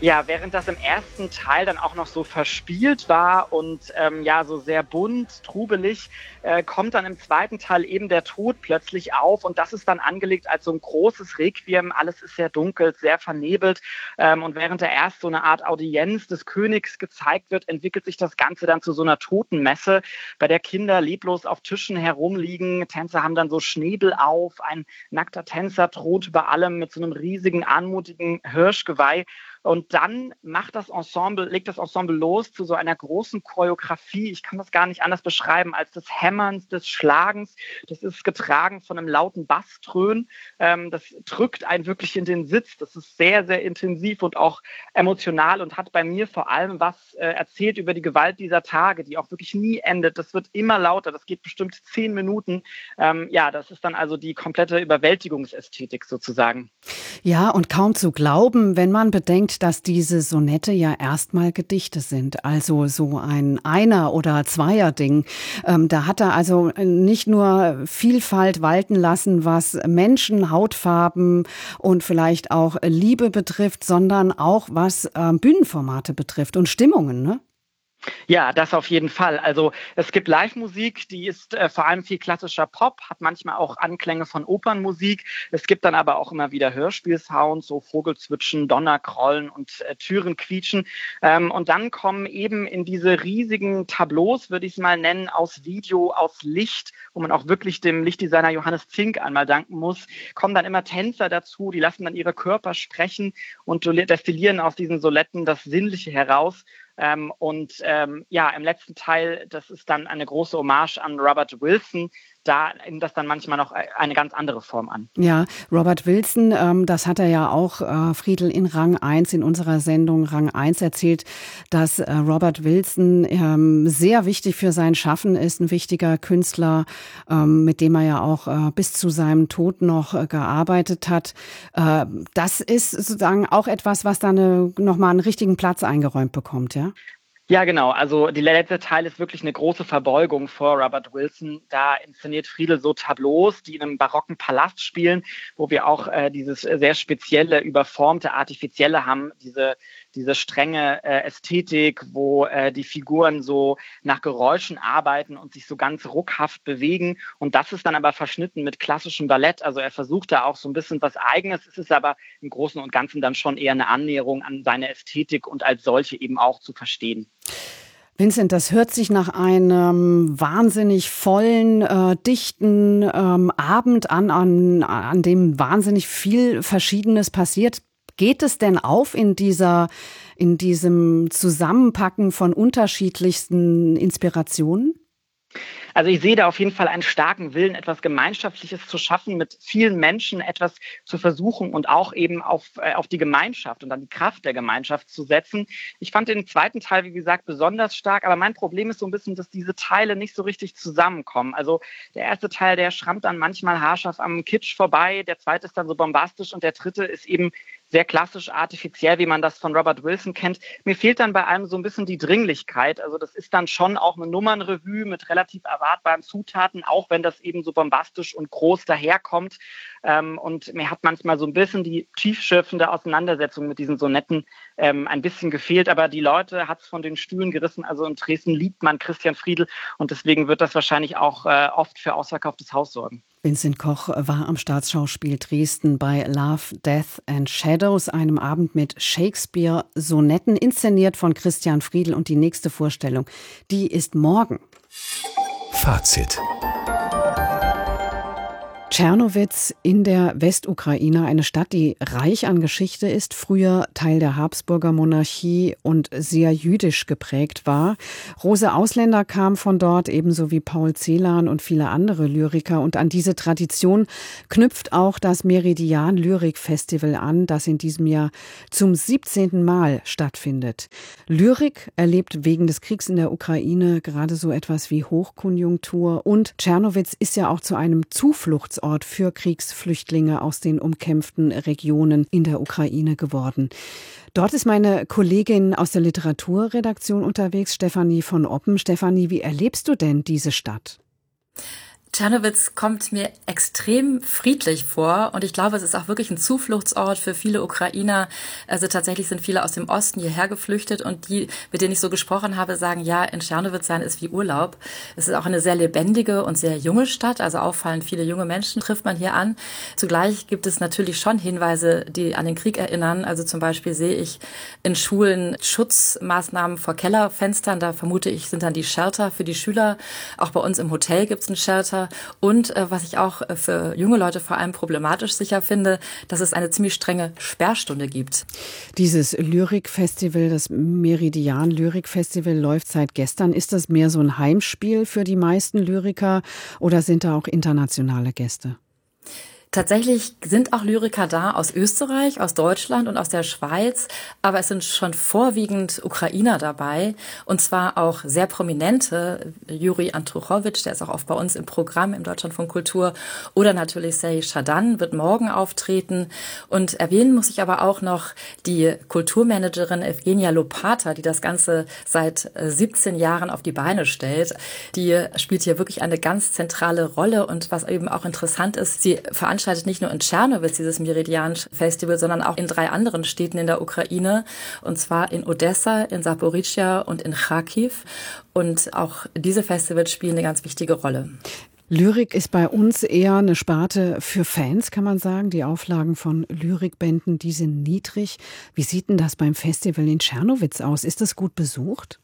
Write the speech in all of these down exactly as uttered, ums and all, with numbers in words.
Ja, während das im ersten Teil dann auch noch so verspielt war und ähm, ja, so sehr bunt, trubelig, äh, kommt dann im zweiten Teil eben der Tod plötzlich auf und das ist dann angelegt als so ein großes Requiem. Alles ist sehr dunkel, sehr vernebelt ähm, und während da erst so eine Art Audienz des Königs gezeigt wird, entwickelt sich das Ganze dann zu so einer Totenmesse, bei der Kinder leblos auf Tischen herumliegen. Tänzer haben dann so Schnäbel auf, ein nackter Tänzer thront über allem mit so einem riesigen, anmutigen Hirschgeweih. Und dann macht das Ensemble, legt das Ensemble los zu so einer großen Choreografie. Ich kann das gar nicht anders beschreiben als des Hämmerns, des Schlagens. Das ist getragen von einem lauten Bassdröhnen. Ähm, das drückt einen wirklich in den Sitz. Das ist sehr, sehr intensiv und auch emotional und hat bei mir vor allem was äh, erzählt über die Gewalt dieser Tage, die auch wirklich nie endet. Das wird immer lauter. Das geht bestimmt zehn Minuten. Ähm, ja, das ist dann also die komplette Überwältigungsästhetik sozusagen. Ja, und kaum zu glauben, wenn man bedenkt, dass diese Sonette ja erstmal Gedichte sind, also so ein Einer- oder Zweier-Ding. Ähm, da hat er also nicht nur Vielfalt walten lassen, was Menschen, Hautfarben und vielleicht auch Liebe betrifft, sondern auch was äh, Bühnenformate betrifft und Stimmungen, ne? Ja, das auf jeden Fall. Also es gibt Live-Musik, die ist äh, vor allem viel klassischer Pop, hat manchmal auch Anklänge von Opernmusik. Es gibt dann aber auch immer wieder Hörspielsounds, so Vogelzwitschern, Donnergrollen und äh, Türen quietschen. Ähm, und dann kommen eben in diese riesigen Tableaus, würde ich es mal nennen, aus Video, aus Licht, wo man auch wirklich dem Lichtdesigner Johannes Zink einmal danken muss, kommen dann immer Tänzer dazu, die lassen dann ihre Körper sprechen und destillieren aus diesen Soletten das Sinnliche heraus. Ähm, und ähm, ja, im letzten Teil, das ist dann eine große Hommage an Robert Wilson. Da nimmt das dann manchmal noch eine ganz andere Form an. Ja, Robert Wilson, ähm, das hat er ja auch, äh, Friedel, in Rang eins, in unserer Sendung Rang eins erzählt, dass äh, Robert Wilson ähm, sehr wichtig für sein Schaffen ist, ein wichtiger Künstler, ähm, mit dem er ja auch äh, bis zu seinem Tod noch äh, gearbeitet hat. Äh, das ist sozusagen auch etwas, was dann nochmal einen richtigen Platz eingeräumt bekommt, ja? Ja, genau. Also der letzte Teil ist wirklich eine große Verbeugung vor Robert Wilson. Da inszeniert Friedel so Tableaus, die in einem barocken Palast spielen, wo wir auch äh, dieses sehr spezielle, überformte, artifizielle haben, diese diese strenge äh, Ästhetik, wo äh, die Figuren so nach Geräuschen arbeiten und sich so ganz ruckhaft bewegen. Und das ist dann aber verschnitten mit klassischem Ballett. Also er versucht da auch so ein bisschen was Eigenes. Es ist aber im Großen und Ganzen dann schon eher eine Annäherung an seine Ästhetik und als solche eben auch zu verstehen. Vincent, das hört sich nach einem wahnsinnig vollen, äh, dichten ähm, Abend an, an, an dem wahnsinnig viel Verschiedenes passiert. Geht es denn auf in dieser, in diesem Zusammenpacken von unterschiedlichsten Inspirationen? Also ich sehe da auf jeden Fall einen starken Willen, etwas Gemeinschaftliches zu schaffen, mit vielen Menschen etwas zu versuchen und auch eben auf, äh, auf die Gemeinschaft und dann die Kraft der Gemeinschaft zu setzen. Ich fand den zweiten Teil, wie gesagt, besonders stark, aber mein Problem ist so ein bisschen, dass diese Teile nicht so richtig zusammenkommen. Also der erste Teil, der schrammt dann manchmal haarscharf am Kitsch vorbei, der zweite ist dann so bombastisch und der dritte ist eben sehr klassisch artifiziell, wie man das von Robert Wilson kennt. Mir fehlt dann bei allem so ein bisschen die Dringlichkeit. Also das ist dann schon auch eine Nummernrevue mit relativ erwartbaren Zutaten, auch wenn das eben so bombastisch und groß daherkommt. Ähm, und mir hat manchmal so ein bisschen die tiefschürfende Auseinandersetzung mit diesen Sonetten ähm, ein bisschen gefehlt. Aber die Leute hat es von den Stühlen gerissen. Also in Dresden liebt man Christian Friedel und deswegen wird das wahrscheinlich auch äh, oft für ausverkauftes Haus sorgen. Vincent Koch war am Staatsschauspiel Dresden bei Love, Death and Shadows, einem Abend mit Shakespeare-Sonetten, inszeniert von Christian Friedel. Und die nächste Vorstellung, die ist morgen. Fazit. Tschernowitz in der Westukraine, eine Stadt, die reich an Geschichte ist, früher Teil der Habsburger Monarchie und sehr jüdisch geprägt war. Große Ausländer kamen von dort, ebenso wie Paul Celan und viele andere Lyriker. Und an diese Tradition knüpft auch das Meridian Lyrik Festival an, das in diesem Jahr zum siebzehnten Mal stattfindet. Lyrik erlebt wegen des Kriegs in der Ukraine gerade so etwas wie Hochkonjunktur. Und Tschernowitz ist ja auch zu einem Zufluchtsort für Kriegsflüchtlinge aus den umkämpften Regionen in der Ukraine geworden. Dort ist meine Kollegin aus der Literaturredaktion unterwegs, Stefanie von Oppen. Stefanie, wie erlebst du denn diese Stadt? Czernowitz kommt mir extrem friedlich vor und ich glaube, es ist auch wirklich ein Zufluchtsort für viele Ukrainer. Also tatsächlich sind viele aus dem Osten hierher geflüchtet und die, mit denen ich so gesprochen habe, sagen, ja, in Czernowitz sein ist wie Urlaub. Es ist auch eine sehr lebendige und sehr junge Stadt, also auffallend viele junge Menschen trifft man hier an. Zugleich gibt es natürlich schon Hinweise, die an den Krieg erinnern. Also zum Beispiel sehe ich in Schulen Schutzmaßnahmen vor Kellerfenstern. Da vermute ich, sind dann die Shelter für die Schüler. Auch bei uns im Hotel gibt es einen Shelter. Und äh, was ich auch äh, für junge Leute vor allem problematisch sicher finde, dass es eine ziemlich strenge Sperrstunde gibt. Dieses Lyrikfestival, das Meridian Lyrikfestival läuft seit gestern. Ist das mehr so ein Heimspiel für die meisten Lyriker oder sind da auch internationale Gäste? Tatsächlich sind auch Lyriker da aus Österreich, aus Deutschland und aus der Schweiz, aber es sind schon vorwiegend Ukrainer dabei und zwar auch sehr prominente, Juri Andruchowitsch, der ist auch oft bei uns im Programm im Deutschlandfunk Kultur, oder natürlich Serhii Schadan wird morgen auftreten und erwähnen muss ich aber auch noch die Kulturmanagerin Evgenia Lopata, die das Ganze seit siebzehn Jahren auf die Beine stellt. Die spielt hier wirklich eine ganz zentrale Rolle und was eben auch interessant ist, sie veranstaltet veranstaltet nicht nur in Czernowitz dieses Meridian-Festival, sondern auch in drei anderen Städten in der Ukraine, und zwar in Odessa, in Saporischschja und in Charkiw. Und auch diese Festivals spielen eine ganz wichtige Rolle. Lyrik ist bei uns eher eine Sparte für Fans, kann man sagen. Die Auflagen von Lyrikbänden, die sind niedrig. Wie sieht denn das beim Festival in Czernowitz aus? Ist das gut besucht?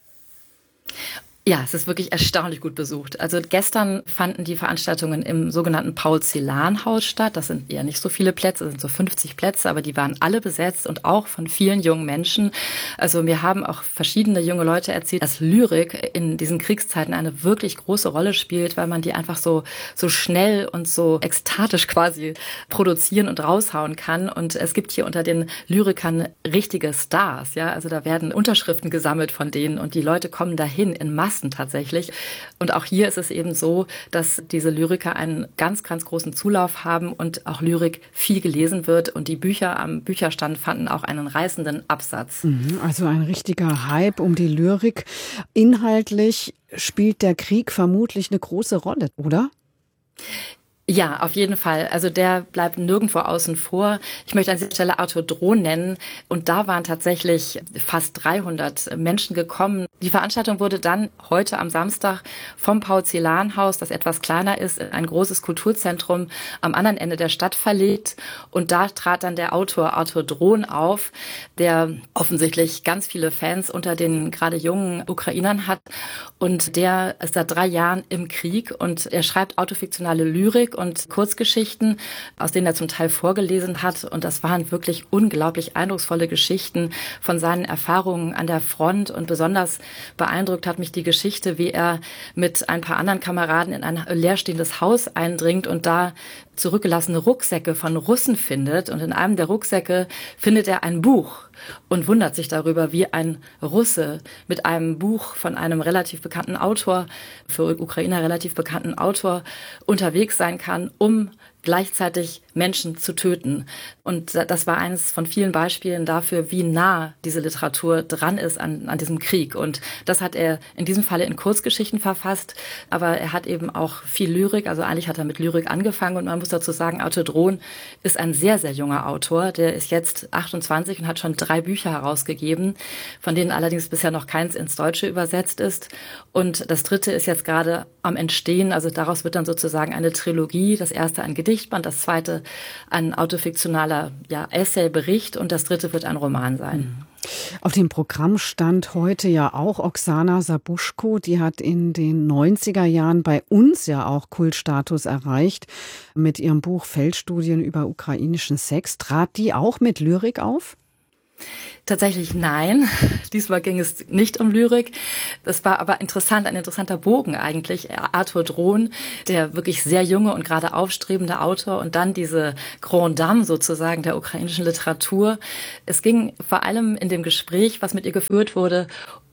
Ja, es ist wirklich erstaunlich gut besucht. Also gestern fanden die Veranstaltungen im sogenannten Paul-Celan-Haus statt. Das sind eher nicht so viele Plätze, das sind so fünfzig Plätze, aber die waren alle besetzt und auch von vielen jungen Menschen. Also mir haben auch verschiedene junge Leute erzählt, dass Lyrik in diesen Kriegszeiten eine wirklich große Rolle spielt, weil man die einfach so, so schnell und so ekstatisch quasi produzieren und raushauen kann. Und es gibt hier unter den Lyrikern richtige Stars, ja. Also da werden Unterschriften gesammelt von denen und die Leute kommen dahin in Massen tatsächlich. Und auch hier ist es eben so, dass diese Lyriker einen ganz, ganz großen Zulauf haben und auch Lyrik viel gelesen wird. Und die Bücher am Bücherstand fanden auch einen reißenden Absatz. Also ein richtiger Hype um die Lyrik. Inhaltlich spielt der Krieg vermutlich eine große Rolle, oder? Ja, auf jeden Fall. Also der bleibt nirgendwo außen vor. Ich möchte an dieser Stelle Arthur Drohn nennen. Und da waren tatsächlich fast dreihundert Menschen gekommen. Die Veranstaltung wurde dann heute am Samstag vom Paul-Celan-Haus, das etwas kleiner ist, in ein großes Kulturzentrum am anderen Ende der Stadt verlegt. Und da trat dann der Autor Arthur Drohn auf, der offensichtlich ganz viele Fans unter den gerade jungen Ukrainern hat. Und der ist seit drei Jahren im Krieg und er schreibt autofiktionale Lyrik und Kurzgeschichten, aus denen er zum Teil vorgelesen hat. Und das waren wirklich unglaublich eindrucksvolle Geschichten von seinen Erfahrungen an der Front. Und besonders beeindruckt hat mich die Geschichte, wie er mit ein paar anderen Kameraden in ein leerstehendes Haus eindringt und da zurückgelassene Rucksäcke von Russen findet. Und in einem der Rucksäcke findet er ein Buch und wundert sich darüber, wie ein Russe mit einem Buch von einem relativ bekannten Autor, für Ukrainer relativ bekannten Autor, unterwegs sein kann, um gleichzeitig Menschen zu töten. Und das war eines von vielen Beispielen dafür, wie nah diese Literatur dran ist an, an diesem Krieg. Und das hat er in diesem Falle in Kurzgeschichten verfasst, aber er hat eben auch viel Lyrik, also eigentlich hat er mit Lyrik angefangen und man muss dazu sagen, Arthur Drohn ist ein sehr, sehr junger Autor, der ist jetzt achtundzwanzig und hat schon drei Bücher herausgegeben, von denen allerdings bisher noch keins ins Deutsche übersetzt ist. Und das dritte ist jetzt gerade am Entstehen, also daraus wird dann sozusagen eine Trilogie, das erste ein Gedichtband, das zweite ein autofiktionaler ja, Essay-Bericht und das dritte wird ein Roman sein. Auf dem Programm stand heute ja auch Oksana Sabuschko, die hat in den neunziger Jahren bei uns ja auch Kultstatus erreicht mit ihrem Buch Feldstudien über ukrainischen Sex. Trat die auch mit Lyrik auf? Tatsächlich nein. Diesmal ging es nicht um Lyrik. Das war aber interessant, ein interessanter Bogen eigentlich. Arthur Drohn, der wirklich sehr junge und gerade aufstrebende Autor und dann diese Grande Dame sozusagen der ukrainischen Literatur. Es ging vor allem in dem Gespräch, was mit ihr geführt wurde,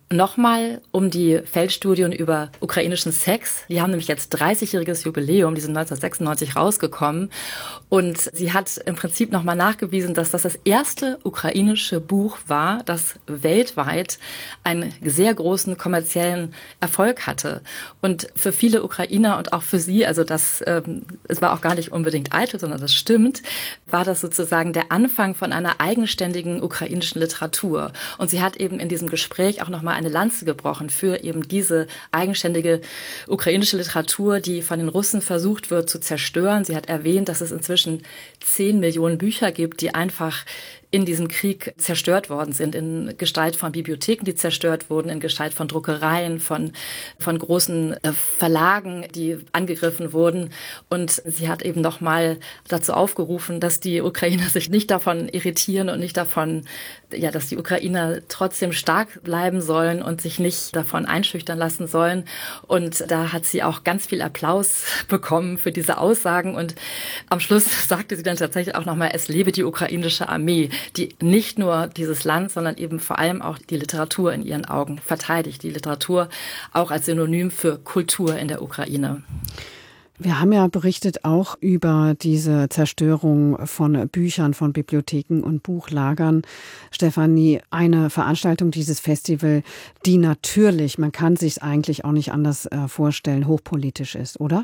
Nochmal um die Feldstudien über ukrainischen Sex. Die haben nämlich jetzt dreißigjähriges Jubiläum, die sind neunzehnhundertsechsundneunzig rausgekommen. Und sie hat im Prinzip nochmal nachgewiesen, dass das das erste ukrainische Buch war, das weltweit einen sehr großen kommerziellen Erfolg hatte. Und für viele Ukrainer und auch für sie, also das, ähm, es war auch gar nicht unbedingt eitel, sondern das stimmt, war das sozusagen der Anfang von einer eigenständigen ukrainischen Literatur. Und sie hat eben in diesem Gespräch auch nochmal eine Lanze gebrochen für eben diese eigenständige ukrainische Literatur, die von den Russen versucht wird zu zerstören. Sie hat erwähnt, dass es inzwischen zehn Millionen Bücher gibt, die einfach in diesem Krieg zerstört worden sind, in Gestalt von Bibliotheken, die zerstört wurden, in Gestalt von Druckereien, von, von großen äh, Verlagen, die angegriffen wurden. Und sie hat eben nochmal dazu aufgerufen, dass die Ukrainer sich nicht davon irritieren und nicht davon, ja, dass die Ukrainer trotzdem stark bleiben sollen und sich nicht davon einschüchtern lassen sollen. Und da hat sie auch ganz viel Applaus bekommen für diese Aussagen. Und am Schluss sagte sie dann tatsächlich auch nochmal, es lebe die ukrainische Armee, die nicht nur dieses Land, sondern eben vor allem auch die Literatur in ihren Augen verteidigt. Die Literatur auch als Synonym für Kultur in der Ukraine. Wir haben ja berichtet auch über diese Zerstörung von Büchern, von Bibliotheken und Buchlagern. Stefanie, eine Veranstaltung, dieses Festival, die natürlich, man kann sich es eigentlich auch nicht anders vorstellen, hochpolitisch ist, oder?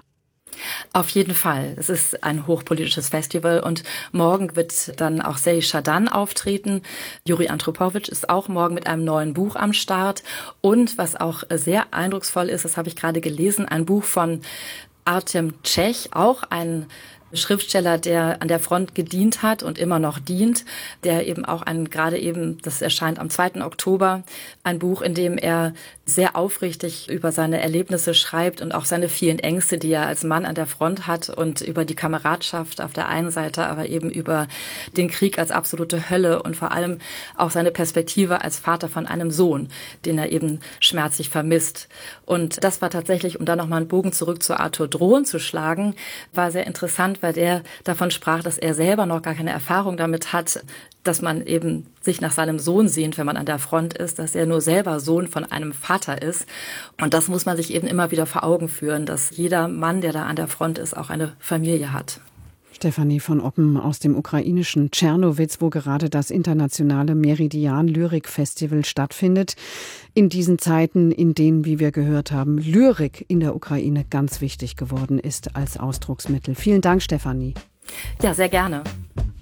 Auf jeden Fall. Es ist ein hochpolitisches Festival und morgen wird dann auch Serhii Schadan auftreten. Juri Antropowitsch ist auch morgen mit einem neuen Buch am Start. Und was auch sehr eindrucksvoll ist, das habe ich gerade gelesen, ein Buch von Artem Tschech, auch ein Schriftsteller, der an der Front gedient hat und immer noch dient, der eben auch ein, gerade eben, das erscheint am zweiten Oktober, ein Buch, in dem er sehr aufrichtig über seine Erlebnisse schreibt und auch seine vielen Ängste, die er als Mann an der Front hat und über die Kameradschaft auf der einen Seite, aber eben über den Krieg als absolute Hölle und vor allem auch seine Perspektive als Vater von einem Sohn, den er eben schmerzlich vermisst. Und das war tatsächlich, um da nochmal einen Bogen zurück zu Arthur Drohn zu schlagen, war sehr interessant, weil der davon sprach, dass er selber noch gar keine Erfahrung damit hat, dass man eben sich nach seinem Sohn sehnt, wenn man an der Front ist, dass er nur selber Sohn von einem Vater ist. Und das muss man sich eben immer wieder vor Augen führen, dass jeder Mann, der da an der Front ist, auch eine Familie hat. Stefanie von Oppen aus dem ukrainischen Tschernowitz, wo gerade das internationale Meridian-Lyrik-Festival stattfindet. In diesen Zeiten, in denen, wie wir gehört haben, Lyrik in der Ukraine ganz wichtig geworden ist als Ausdrucksmittel. Vielen Dank, Stefanie. Ja, sehr gerne.